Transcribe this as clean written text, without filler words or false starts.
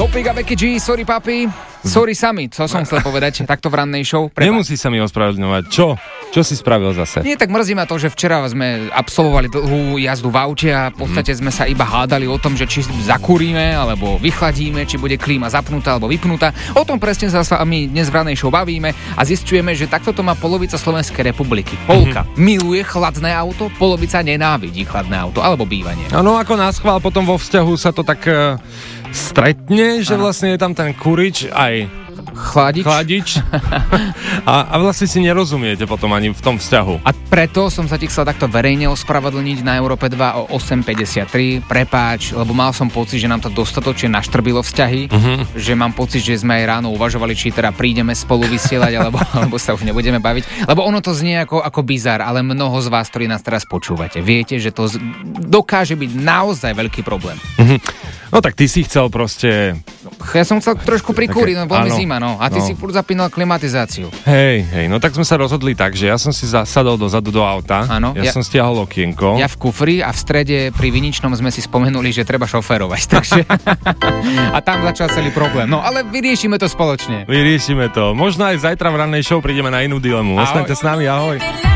Topik a Becky G, sorry papi. Sorry sami, co som chcel povedať takto v rannej show. Nemusí sa mi ospravedlňovať. Čo si spravil zase? Nie, tak mrzí ma to, že včera sme absolvovali dlhú jazdu v aute a v podstate sme sa iba hádali o tom, že či zakúrime, alebo vychladíme, či bude klíma zapnutá alebo vypnutá. O tom presne sa s vami dnes v rannej show bavíme a zisťujeme, že takto to má polovica Slovenskej republiky. Polka miluje chladné auto, polovica nenávidí chladné auto alebo bývanie. Áno, ako na schvál potom vo vzťahu sa to tak stretne, že vlastne je tam ten kurič aj chladič a vlastne si nerozumiete potom ani v tom vzťahu. A preto som sa ti chcel takto verejne ospravedlniť na Európe 2 o 8.53. Prepáč, lebo mal som pocit, že nám to dostatočne naštrbilo vzťahy, že mám pocit, že sme aj ráno uvažovali, či teda prídeme spolu vysielať, alebo sa už nebudeme baviť. Lebo ono to znie ako bizár, ale mnoho z vás, ktorí nás teraz počúvate, viete, že to dokáže byť naozaj veľký problém. No tak ty si chcel proste... Ja som chcel trošku prikúriť, no bol mi zima, no. A ty si furt zapínal klimatizáciu. Hej, no tak sme sa rozhodli tak, že ja som si zasadol dozadu do auta, ja som stiahol okienko. Ja v kufri a v strede pri viničnom sme si spomenuli, že treba šoférovať, takže... A tam začal celý problém. No, ale vyriešime to spoločne. Vyriešime to. Možno aj zajtra v rannej show prídeme na inú dilemu. Ostaňte s nami, ahoj.